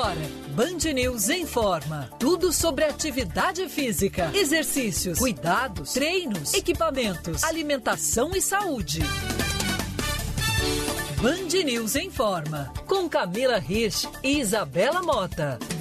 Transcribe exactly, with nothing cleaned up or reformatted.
agora, Band News informa. Tudo sobre atividade física, exercícios, cuidados, treinos, equipamentos, alimentação e saúde. Band News informa. Com Camila Rich e Isabela Mota.